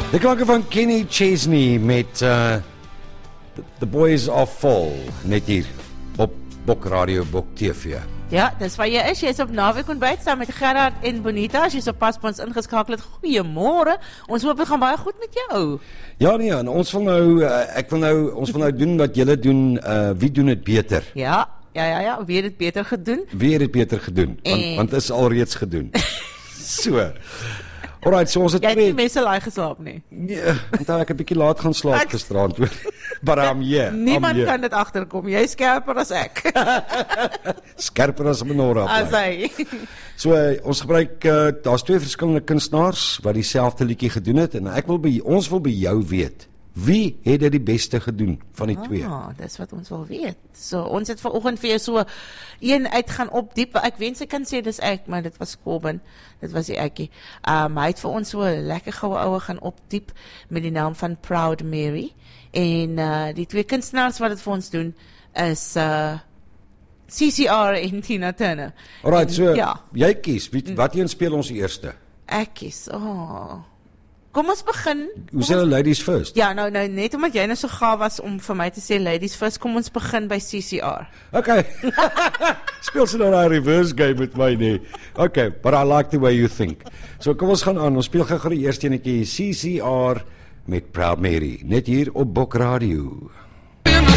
De klanke van Kenny Chesney met The Boys Are Full, net hier op Bok Radio, Bok TV. Ja, dis waar jy is. Jy is op naweek ontbyt saam met Gerard en Bonita. As jy so pas by ons ingeskakel het, goeiemôre. Ons hoop dit gaan baie goed met jou. Ja nee, en ons wil nou, ons wil nou doen wat julle doen, wie doen dit beter? Ja, wie het dit beter gedoen? Wie het dit beter gedoen? Want is alreeds gedoen. So. Alright, so ons het jy het nie mense laai geslaap nie. Ja, want ek 'n bietjie laat gaan slaap gisterand. But I'm here. Niemand kan dit agterkom. Jy is skerper as ek. Skerper as menorah. As hy. So ons gebruik daar's twee verskillende kunstenaars wat dieselfde liedjie gedoen het en ons wil by jou weet. Wie het dit die beste gedoen van die twee? Dis wat ons wil weet. So ons het vanoggend vir jou so een uit gaan opdiep. Ek wens ek kan sê dis ek, maar dit was Corbin. Dit was die ekkie. Hy het vir ons so lekker goue oue gaan opdiep met die naam van Proud Mary. En die twee kunstenaars wat dit vir ons doen is CCR en Tina Turner. Alright, so ja. Jy kies, wat een speel ons die eerste? Ek kies. Kom ons begin. Hoe sê ladies first? Ja, nou net omdat jy nou so gaaf was om vir my te sê ladies first, kom ons begin by CCR. Okay. Speel sy nou 'n reverse game met my nie. Okay, but I like the way you think. So kom ons gaan aan. Ons speel gou die eerste enetjie CCR met Proud Mary, net hier op Bok Radio.